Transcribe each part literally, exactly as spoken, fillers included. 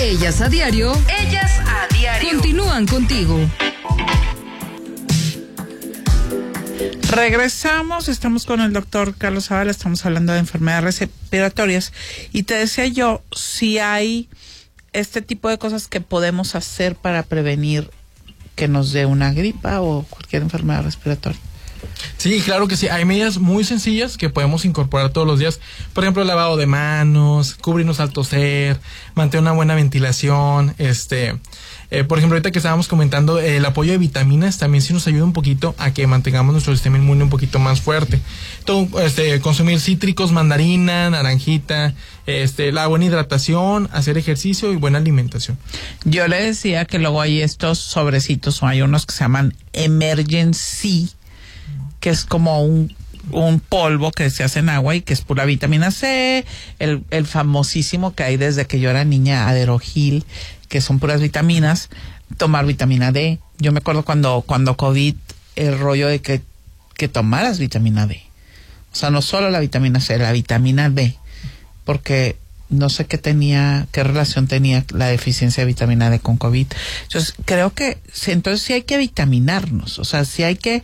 Ellas a diario. Ellas a diario. Continúan contigo. Regresamos, estamos con el doctor Carlos Zavala, estamos hablando de enfermedades respiratorias y te decía yo, si hay este tipo de cosas que podemos hacer para prevenir que nos dé una gripa o cualquier enfermedad respiratoria. Sí, claro que sí. Hay medidas muy sencillas que podemos incorporar todos los días. Por ejemplo, el lavado de manos, cubrirnos al toser, mantener una buena ventilación. Este, eh, por ejemplo, ahorita que estábamos comentando, eh, el apoyo de vitaminas también sí nos ayuda un poquito a que mantengamos nuestro sistema inmune un poquito más fuerte. Todo, este, consumir cítricos, mandarina, naranjita, este, la buena hidratación, hacer ejercicio y buena alimentación. Yo le decía que luego hay estos sobrecitos, o hay unos que se llaman Emergen-C, que es como un, un polvo que se hace en agua y que es pura vitamina C, el, el famosísimo que hay desde que yo era niña, Aderogil, que son puras vitaminas, tomar vitamina D. Yo me acuerdo cuando, cuando COVID, el rollo de que, que tomaras vitamina D. O sea, no solo la vitamina C, la vitamina D, porque no sé qué tenía, qué relación tenía la deficiencia de vitamina D con COVID. Entonces, creo que, entonces sí hay que vitaminarnos, o sea, sí hay que...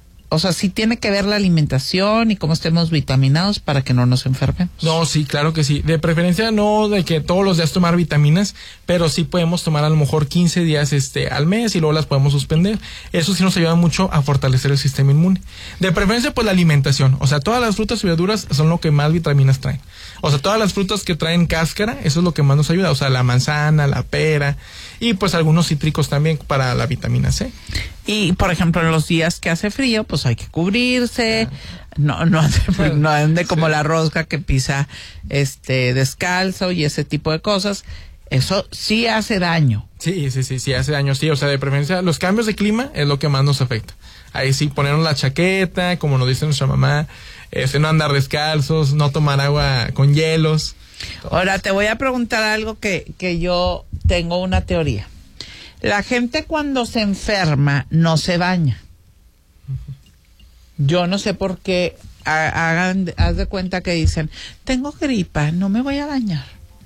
O sea, sí tiene que ver la alimentación y cómo estemos vitaminados para que no nos enfermemos. No, sí, claro que sí. De preferencia no de que todos los días tomar vitaminas, pero sí podemos tomar a lo mejor quince días este al mes y luego las podemos suspender. Eso sí nos ayuda mucho a fortalecer el sistema inmune. De preferencia, pues la alimentación. O sea, todas las frutas y verduras son lo que más vitaminas traen. O sea, todas las frutas que traen cáscara, eso es lo que más nos ayuda. O sea, la manzana, la pera y pues algunos cítricos también para la vitamina C. Y, por ejemplo, en los días que hace frío, pues hay que cubrirse, no no ande, no ande como la rosca que pisa este descalzo y ese tipo de cosas. Eso sí hace daño. Sí, sí, sí, sí hace daño, sí. O sea, de preferencia, los cambios de clima es lo que más nos afecta. Ahí sí, ponernos la chaqueta, como nos dice nuestra mamá, este, no andar descalzos, no tomar agua con hielos. Ahora, te voy a preguntar algo que, que yo tengo una teoría. La gente cuando se enferma no se baña. Yo no sé por qué hagan, haz de cuenta que dicen, tengo gripa, no me voy a bañar.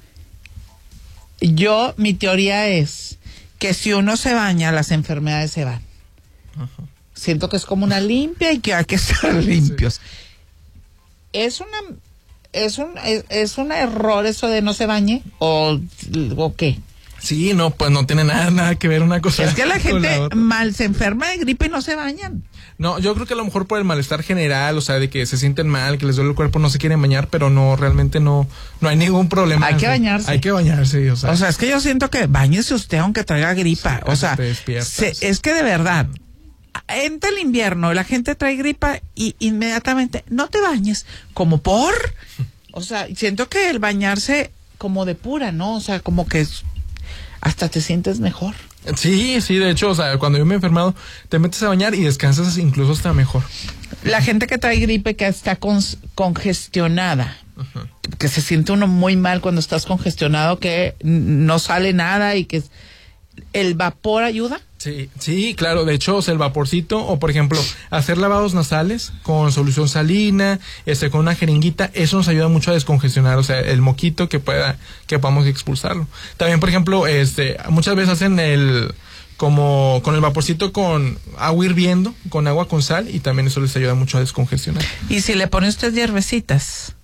Yo, mi teoría es que si uno se baña, las enfermedades se van. Ajá. Siento que es como una limpia y que hay que estar limpios. Sí. Es una, es un, es, es un error eso de no se bañe o, o qué. Sí, no, pues no tiene nada, nada que ver una cosa. Es que la gente la mal se enferma de gripe y no se bañan. No, yo creo que a lo mejor por el malestar general, o sea, de que se sienten mal, que les duele el cuerpo, no se quieren bañar, pero no, realmente no, no hay ningún problema. Hay que bañarse. Hay que bañarse, o sea. O sea, es que yo siento que bañese usted aunque traiga gripa. Sí, o sea, se, es que de verdad, entra el invierno, la gente trae gripa y inmediatamente, no te bañes, como por. O sea, siento que el bañarse como depura, ¿no? O sea, como que hasta te sientes mejor. Sí, sí, de hecho, o sea, cuando yo me he enfermado, te metes a bañar y descansas incluso hasta mejor. La gente que trae gripe, que está con, congestionada, uh-huh. que se siente uno muy mal cuando estás congestionado, que no sale nada y que el vapor ayuda. Sí, sí, claro, de hecho, o sea, el vaporcito, o por ejemplo, hacer lavados nasales con solución salina, este, con una jeringuita, eso nos ayuda mucho a descongestionar, o sea, el moquito que pueda, que podamos expulsarlo. También, por ejemplo, este, muchas veces hacen el, como, con el vaporcito con agua hirviendo, con agua con sal, y también eso les ayuda mucho a descongestionar. ¿Y si le pone usted hierbecitas?